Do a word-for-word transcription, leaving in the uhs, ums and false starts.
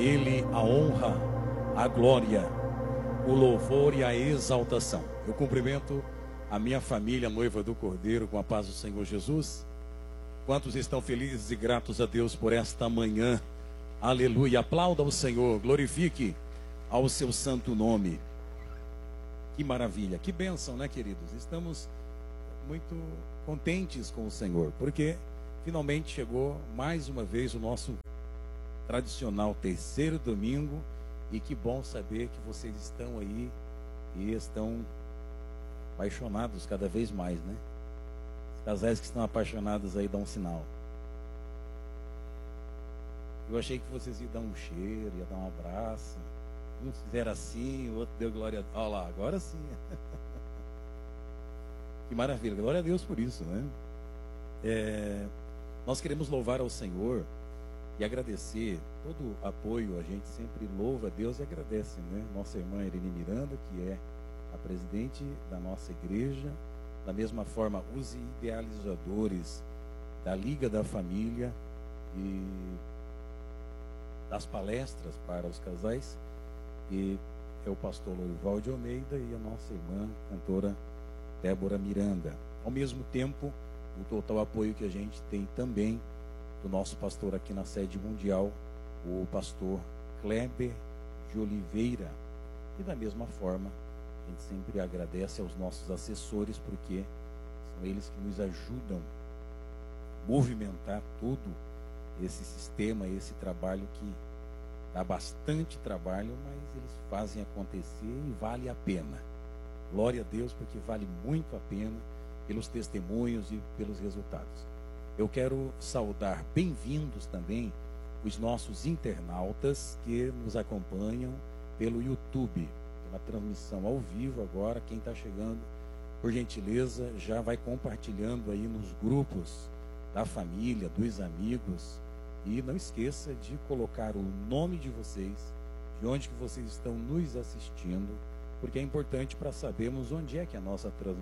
Ele a honra, a glória, o louvor e a exaltação. Eu cumprimento a minha família, a noiva do Cordeiro, com a paz do Senhor Jesus. Quantos estão felizes e gratos a Deus por esta manhã? Aleluia. Aplauda o Senhor, glorifique ao seu santo nome. Que maravilha, que bênção, né, queridos? Estamos muito contentes com o Senhor, porque finalmente chegou mais uma vez o nosso tradicional terceiro domingo, e que bom saber que vocês estão aí e estão apaixonados cada vez mais, né? Os casais que estão apaixonados aí dão um sinal. Eu achei que vocês iam dar um cheiro, iam dar um abraço. Um fizeram assim, o outro deu glória a Deus. Olha lá, agora sim. Que maravilha, glória a Deus por isso, né? É, nós queremos louvar ao Senhor e agradecer todo o apoio. A gente sempre louva a Deus e agradece, né? Nossa irmã Irene Miranda, que é a presidente da nossa igreja, da mesma forma os idealizadores da Liga da Família e das palestras para os casais, e é o pastor Lourival de Almeida e a nossa irmã cantora Débora Miranda. Ao mesmo tempo, o total apoio que a gente tem também do nosso pastor aqui na sede mundial, o pastor Kleber de Oliveira. E da mesma forma, a gente sempre agradece aos nossos assessores, porque são eles que nos ajudam a movimentar todo esse sistema, esse trabalho que dá bastante trabalho, mas eles fazem acontecer e vale a pena. Glória a Deus, porque vale muito a pena pelos testemunhos e pelos resultados. Eu quero saudar bem-vindos também os nossos internautas que nos acompanham pelo YouTube, na transmissão ao vivo agora. Quem está chegando, por gentileza, já vai compartilhando aí nos grupos da família, dos amigos, e não esqueça de colocar o nome de vocês, de onde que vocês estão nos assistindo, porque é importante para sabermos onde é que é a nossa transmissão